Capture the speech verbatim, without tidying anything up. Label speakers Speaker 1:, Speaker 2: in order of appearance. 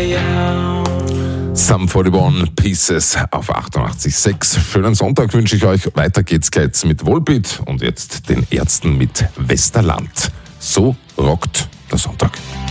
Speaker 1: I am.
Speaker 2: Sum forty-one Pieces auf achtundachtzig Komma sechs. Schönen Sonntag wünsche ich euch. Weiter geht's gleich mit Volbeat und jetzt den Ärzten mit Westerland. So rockt der Sonntag.